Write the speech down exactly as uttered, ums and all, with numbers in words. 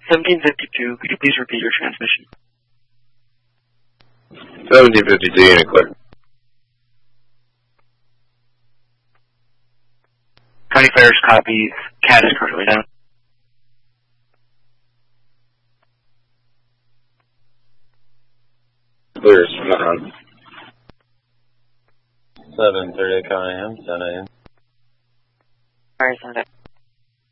seventeen fifty-two, could you please repeat your transmission? seventeen fifty-two, unit clear. County Fires copies. Cat is currently down. Clear, Swan. seven thirty, County A M, ten A M. Fires on deck.